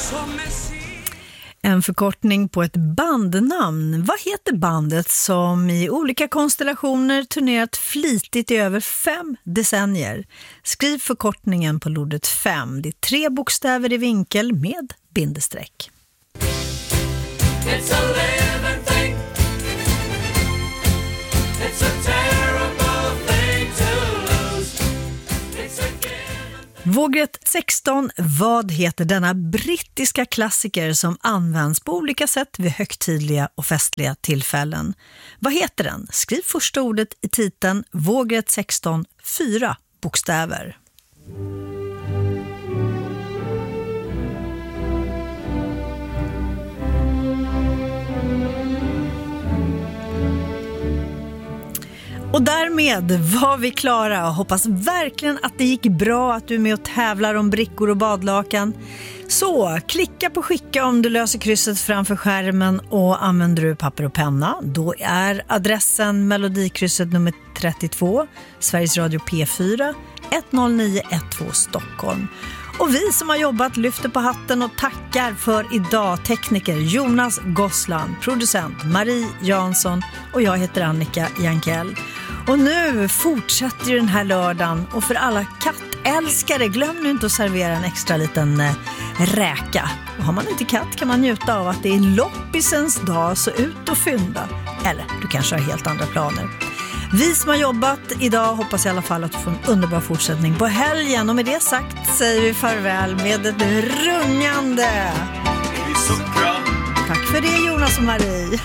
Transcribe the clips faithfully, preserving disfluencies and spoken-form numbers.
En förkortning på ett bandnamn. Vad heter bandet som i olika konstellationer turnerat flitigt i över fem decennier? Skriv förkortningen på lodret fem. Det är tre bokstäver i vinkel med bindestreck. It's a living thing. It's a terrible thing to lose. It's a given. Vågrätt sexton. Vad heter denna brittiska klassiker som används på olika sätt vid högtidliga och festliga tillfällen? Vad heter den? Skriv första ordet i titeln. Vågrätt sexton. Fyra bokstäver. Och därmed var vi klara och hoppas verkligen att det gick bra att du är med och tävlar om brickor och badlakan. Så klicka på skicka om du löser krysset framför skärmen och använder du papper och penna. Då är adressen melodikrysset nummer trettiotvå, Sveriges Radio P fyra, ett noll nio ett två Stockholm. Och vi som har jobbat lyfter på hatten och tackar för idag. Tekniker Jonas Gossland, producent Marie Jansson och jag heter Annika Jankell. Och nu fortsätter ju den här lördagen och för alla kattälskare, glöm nu inte att servera en extra liten eh, räka. Och har man inte katt kan man njuta av att det är loppisens dag, så ut och fynda. Eller du kanske har helt andra planer. Vi som har jobbat idag hoppas i alla fall att du får en underbar fortsättning på helgen. Och med det sagt säger vi farväl med ett rungande. Tack för det Jonas och Marie.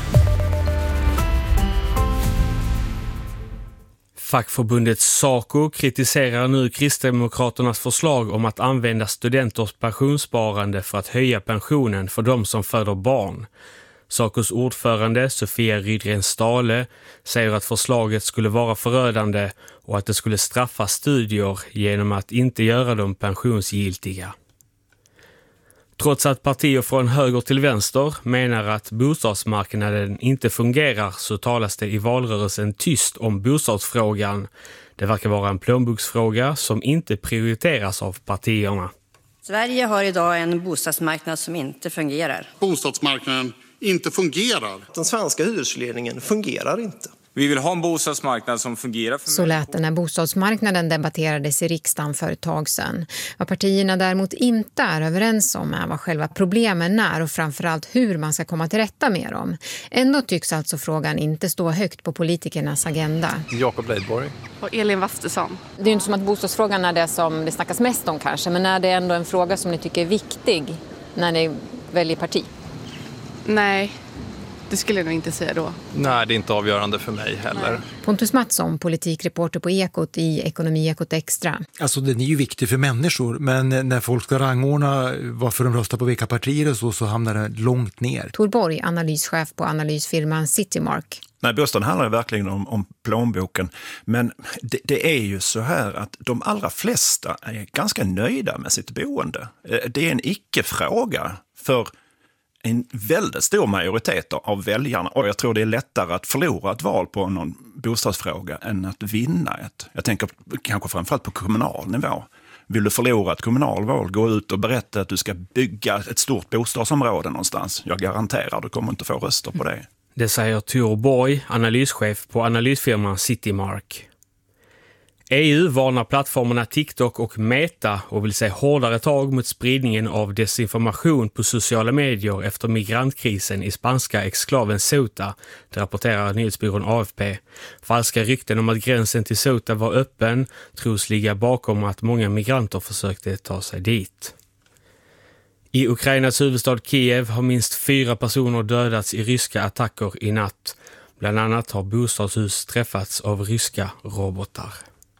Fackförbundet SACO kritiserar nu Kristdemokraternas förslag om att använda studenters pensionssparande för att höja pensionen för de som föder barn. SACOs ordförande Sofia Rydgren Stale säger att förslaget skulle vara förödande och att det skulle straffa studier genom att inte göra dem pensionsgiltiga. Trots att partier från höger till vänster menar att bostadsmarknaden inte fungerar så talas det i valrörelsen tyst om bostadsfrågan. Det verkar vara en plånboksfråga som inte prioriteras av partierna. Sverige har idag en bostadsmarknad som inte fungerar. Bostadsmarknaden inte fungerar. Den svenska hyresregleringen fungerar inte. Vi vill ha en bostadsmarknad som fungerar för Så lät det när bostadsmarknaden debatterades i riksdagen för ett tag sedan. Vad partierna däremot inte är överens om är vad själva problemen är och framförallt hur man ska komma till rätta med dem. Ändå tycks alltså frågan inte stå högt på politikernas agenda. Jakob Leidborg. Och Elin Wastesson. Det är ju inte som att bostadsfrågan är det som det snackas mest om kanske, men är det ändå en fråga som ni tycker är viktig när ni väljer parti? Nej, det skulle jag nog inte säga då. Nej, det är inte avgörande för mig heller. Nej. Pontus Mattsson, politikreporter på Ekot i Ekonomiekot Extra. Alltså den är ju viktig för människor, men när folk ska rangordna varför de röstar på vilka partier och så, så hamnar det långt ner. Tor Borg, analyschef på analysfirman Citymark. Nej, bostaden handlar verkligen om, om plånboken. Men det, det är ju så här att de allra flesta är ganska nöjda med sitt boende. Det är en icke-fråga för en väldigt stor majoritet av väljarna. Och jag tror det är lättare att förlora ett val på någon bostadsfråga än att vinna ett. Jag tänker kanske framförallt på kommunal nivå. Vill du förlora ett kommunalval, gå ut och berätta att du ska bygga ett stort bostadsområde någonstans. Jag garanterar, du kommer inte få röster på det. Det säger Tor Borg, analyschef på analysfirman Citymark. E U varnar plattformarna TikTok och Meta och vill se hårdare tag mot spridningen av desinformation på sociala medier efter migrantkrisen i spanska exklaven Ceuta, det rapporterar nyhetsbyrån A F P. Falska rykten om att gränsen till Ceuta var öppen tros ligga bakom att många migranter försökte ta sig dit. I Ukrainas huvudstad Kiev har minst fyra personer dödats i ryska attacker i natt. Bland annat har bostadshus träffats av ryska robotar.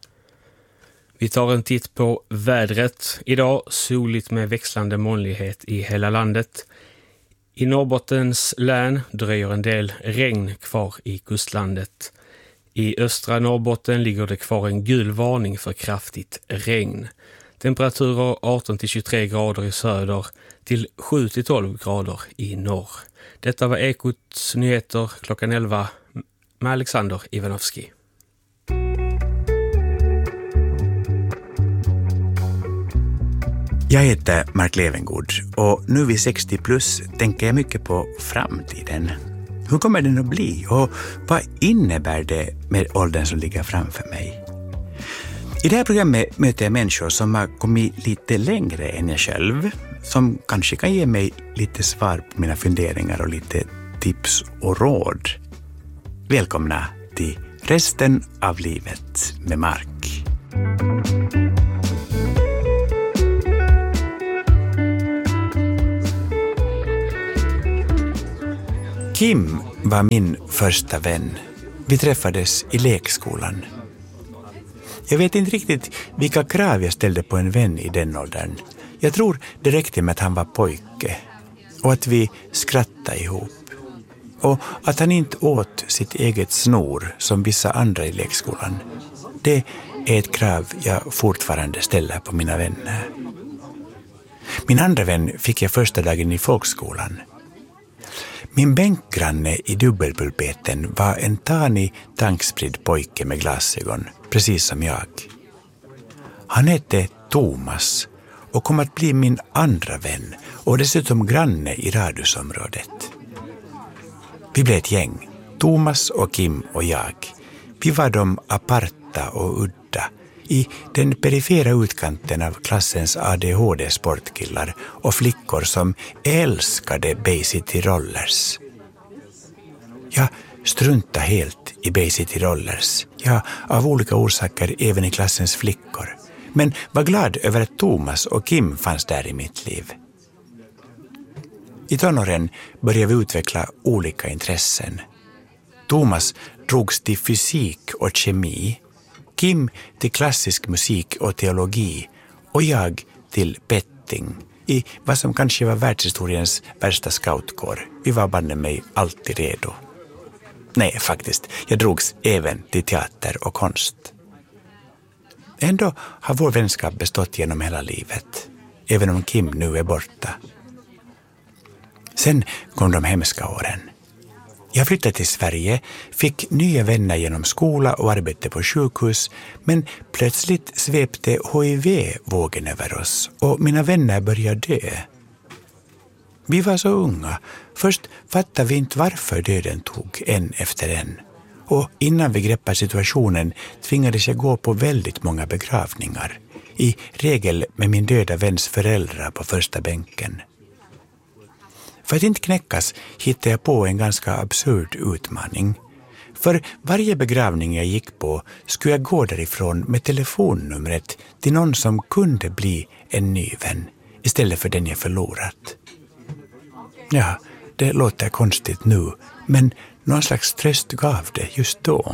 Vi tar en titt på vädret. Idag soligt med växlande molnighet i hela landet. I Norrbottens län dröjer en del regn kvar i kustlandet. I östra Norrbotten ligger det kvar en gul varning för kraftigt regn. Temperaturer arton till tjugotre grader i söder till sju till tolv grader i norr. Detta var Ekots nyheter klockan elva med Alexander Ivanovski. Jag heter Mark Levengood och nu vid sextio plus tänker jag mycket på framtiden. Hur kommer den att bli och vad innebär det med åldern som ligger framför mig? I det här programmet möter jag människor som har kommit lite längre än jag själv, som kanske kan ge mig lite svar på mina funderingar och lite tips och råd. Välkomna till Resten av livet med Mark. Kim var min första vän. Vi träffades i lekskolan. Jag vet inte riktigt vilka krav jag ställde på en vän i den åldern. Jag tror det räckte med att han var pojke och att vi skrattade ihop. Och att han inte åt sitt eget snor som vissa andra i lekskolan. Det är ett krav jag fortfarande ställer på mina vänner. Min andra vän fick jag första dagen i folkskolan. Min bänkgranne i dubbelpulpeten var en tanig, tankspridd pojke med glasögon, precis som jag. Han hette Thomas och kom att bli min andra vän och dessutom granne i radhusområdet. Vi blev ett gäng, Thomas och Kim och jag. Vi var de aparta och udda i den perifera utkanten av klassens A D H D-sportkillar och flickor som älskade Bay City Rollers. Jag struntade helt i Bay City Rollers, ja, av olika orsaker även i klassens flickor, men var glad över att Thomas och Kim fanns där i mitt liv. I tonåren började vi utveckla olika intressen. Thomas drogs till fysik och kemi, Kim till klassisk musik och teologi och jag till petting i vad som kanske var världshistoriens värsta scoutkår. Vi var banne mig alltid redo. Nej, faktiskt, jag drogs även till teater och konst. Ändå har vår vänskap bestått genom hela livet, även om Kim nu är borta. Sen kom de hemska åren. Jag flyttade till Sverige, fick nya vänner genom skola och arbete på sjukhus, men plötsligt svepte H I V-vågen över oss och mina vänner började dö. Vi var så unga, först fattade vi inte varför döden tog en efter en. Och innan vi greppade situationen tvingades jag gå på väldigt många begravningar, i regel med min döda väns föräldrar på första bänken. För att inte knäckas hittade jag på en ganska absurd utmaning. För varje begravning jag gick på skulle jag gå därifrån med telefonnumret till någon som kunde bli en ny vän istället för den jag förlorat. Ja, det låter konstigt nu, men någon slags tröst gav det just då.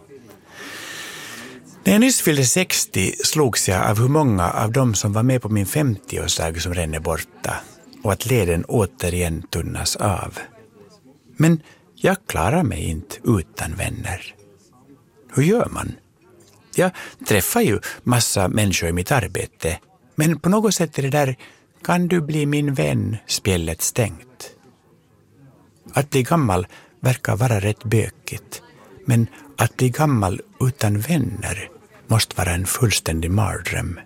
När jag nyss fyllde sextio slogs jag av hur många av dem som var med på min femtioårsdag som ränner borta och att leden återigen tunnas av. Men jag klarar mig inte utan vänner. Hur gör man? Jag träffar ju massa människor i mitt arbete, men på något sätt är det där "kan du bli min vän" spjället stängt. Att bli gammal verkar vara rätt bökigt, men att bli gammal utan vänner måste vara en fullständig mardröm.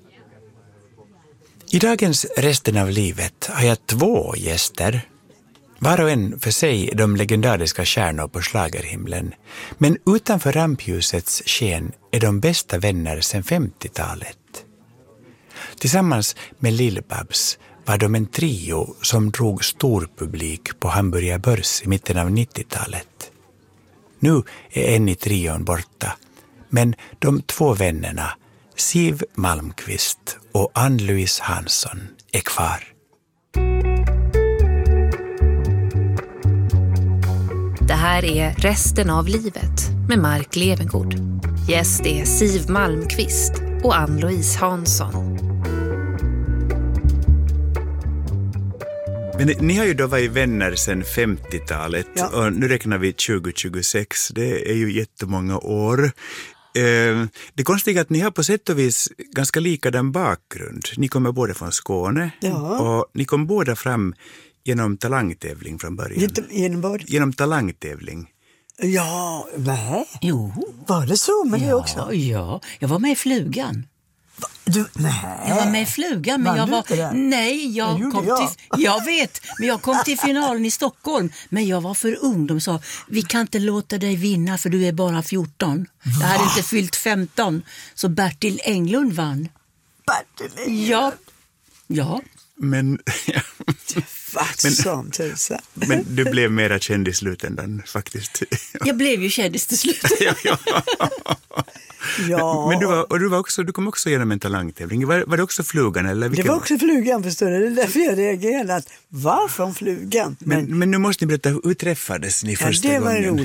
I dagens Resten av livet har jag två gäster. Var och en för sig de legendariska stjärnor på schlagerhimlen. Men utanför rampljusets sken är de bästa vänner sedan femtiotalet. Tillsammans med Lill-Babs var de en trio som drog stor publik på Hamburger Börs i mitten av nittiotalet. Nu är en i trion borta, men de två vännerna Siv Malmqvist och Ann-Louise Hansson är kvar. Det här är Resten av livet med Mark Levengood. Gäst är Siv Malmqvist och Ann-Louise Hansson. Men ni har ju då varit vänner sedan femtiotalet, ja. Och nu räknar vi tjugo tjugosex. Det är ju jättemånga år. Det konstiga är att ni har på sätt och vis ganska likadan bakgrund. Ni kommer båda från Skåne, ja. Och ni kom båda fram genom talangtävling från början. Genom vad? Genom talangtävling. Ja, nej. Jo. Var det så med ja, det också? Ja, jag var med i Flugan. Du, nej. Jag var med i Flugan, men Vann jag du var... inte det? Nej, jag Det gjorde kom jag. till... Jag vet, men jag kom till finalen i Stockholm. Men jag var för ung. De sa, vi kan inte låta dig vinna för du är bara fjorton. Jag hade inte fyllt femton. Så Bertil Englund vann. Bertil Englund? Ja. Ja. Men, men, som tusan. men du blev mera känd i slutändan faktiskt. Jag blev ju kändis till slut. ja, ja. Ja. Men, men du, var, och du, var också, du kom också igenom en talangtävling. Var, var det också Flugan? Eller vilken? Det var också Flugan, förstår du. Det är därför jag reagerade. Att, varför om Flugan? Men, men, men nu måste ni berätta, hur träffades ni ja, första det var gången? roligt.